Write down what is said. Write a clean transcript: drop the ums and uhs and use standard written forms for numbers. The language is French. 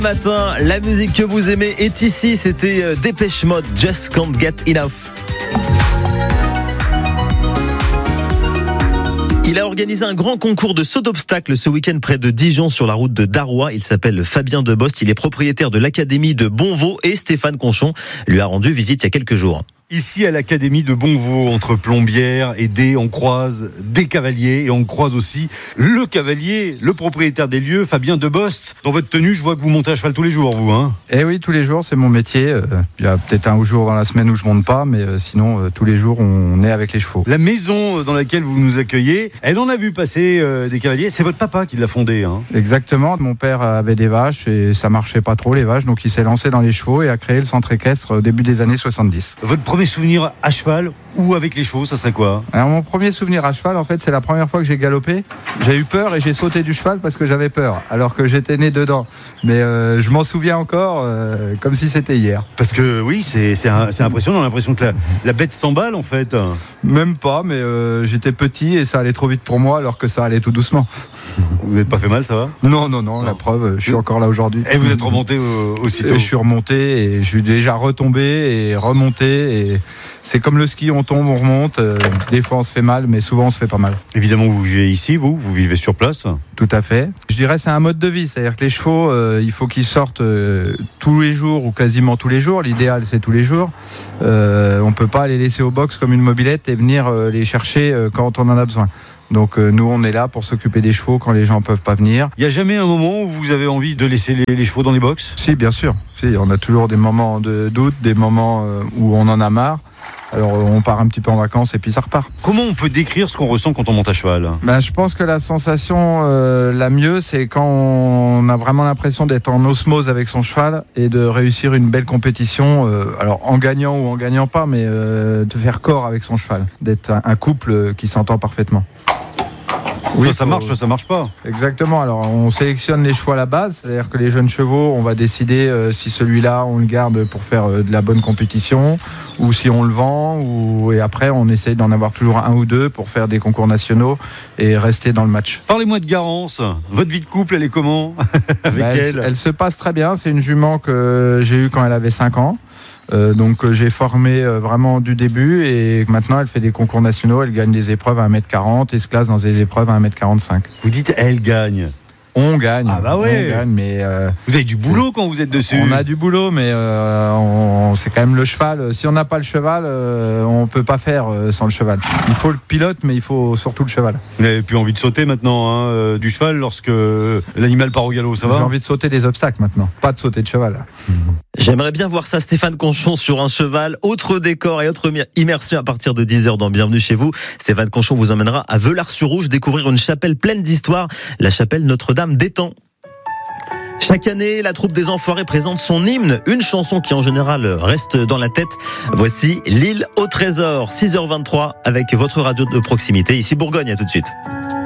Matin, la musique que vous aimez est ici, c'était Dépêche Mode, Just Can't Get Enough. Il a organisé un grand concours de saut d'obstacles ce week-end près de Dijon sur la route de Darrois. Il s'appelle Fabien Debost, il est propriétaire de l'académie de Bonvaux et Stéphane Conchon lui a rendu visite il y a quelques jours. Ici à l'académie de Bonvaux, entre Plombières et Dé, on croise des cavaliers et on croise aussi le cavalier, le propriétaire des lieux, Fabien Debost. Dans votre tenue, je vois que vous montez à cheval tous les jours, vous, hein ? Eh oui, tous les jours, c'est mon métier. Il y a peut-être un jour dans la semaine où je monte pas, mais sinon, tous les jours, on est avec les chevaux. La maison dans laquelle vous nous accueillez, elle en a vu passer des cavaliers. C'est votre papa qui l'a fondée, hein ? Exactement. Mon père avait des vaches et ça marchait pas trop, les vaches. Donc il s'est lancé dans les chevaux et a créé le centre équestre au début des années 70. Votre premier souvenir à cheval ou avec les chevaux, ça serait quoi ? Alors mon premier souvenir à cheval, en fait, c'est la première fois que j'ai galopé. J'ai eu peur et j'ai sauté du cheval parce que j'avais peur, alors que j'étais né dedans. Mais je m'en souviens encore comme si c'était hier. Parce que oui, c'est impressionnant. On a l'impression que la bête s'emballe en fait. Même pas, mais j'étais petit et ça allait trop vite pour moi alors que ça allait tout doucement. Vous n'êtes pas fait mal, ça va ? Non, la preuve, je suis encore là aujourd'hui. Et vous êtes remonté aussitôt ? Je suis remonté et je suis déjà retombé et remonté. Et c'est comme le ski, on tombe, on remonte. Des fois on se fait mal, mais souvent on se fait pas mal. Évidemment, vous vivez ici, vous vivez sur place ? Tout à fait. Je dirais c'est un mode de vie, c'est-à-dire que les chevaux, il faut qu'ils sortent tous les jours ou quasiment tous les jours. L'idéal c'est tous les jours. On peut pas les laisser au box comme une mobilette et venir les chercher quand on en a besoin. Donc nous on est là pour s'occuper des chevaux quand les gens peuvent pas venir. Il n'y a jamais un moment où vous avez envie de laisser les chevaux dans les box ? Si, bien sûr. Si, on a toujours des moments de doute, des moments où on en a marre. Alors on part un petit peu en vacances et puis ça repart. Comment on peut décrire ce qu'on ressent quand on monte à cheval ? Je pense que la sensation la mieux, c'est quand on a vraiment l'impression d'être en osmose avec son cheval et de réussir une belle compétition, alors en gagnant ou en gagnant pas, mais de faire corps avec son cheval, d'être un couple qui s'entend parfaitement. Oui, ça marche, ça marche pas. Exactement. Alors, on sélectionne les chevaux à la base, c'est-à-dire que les jeunes chevaux, on va décider si celui-là, on le garde pour faire de la bonne compétition, ou si on le vend, et après, on essaye d'en avoir toujours un ou deux pour faire des concours nationaux et rester dans le match. Parlez-moi de Garance. Votre vie de couple, elle est comment avec elle ? Elle se passe très bien. C'est une jument que j'ai eue quand elle avait 5 ans. Donc j'ai formé vraiment du début et maintenant elle fait des concours nationaux, elle gagne des épreuves à 1m40 et se classe dans des épreuves à 1m45. Vous dites elle gagne ? On gagne. Ah bah ouais. On gagne, mais vous avez du boulot quand vous êtes dessus. On a du boulot, mais c'est quand même le cheval. Si on n'a pas le cheval, on peut pas faire sans le cheval. Il faut le pilote, mais il faut surtout le cheval. Vous n'avez plus envie de sauter maintenant du cheval lorsque l'animal part au galop, ça va ? J'ai envie de sauter des obstacles maintenant, pas de sauter de cheval. J'aimerais bien voir ça, Stéphane Conchon sur un cheval. Autre décor et autre immersion à partir de 10h dans Bienvenue chez vous. Stéphane Conchon vous emmènera à Veulars-sur-Rouge découvrir une chapelle pleine d'histoire, la chapelle Notre-Dame d'Étang. Chaque année, la troupe des Enfoirés présente son hymne, une chanson qui en général reste dans la tête. Voici L'île au trésor, 6h23 avec votre radio de proximité. Ici Bourgogne, à tout de suite.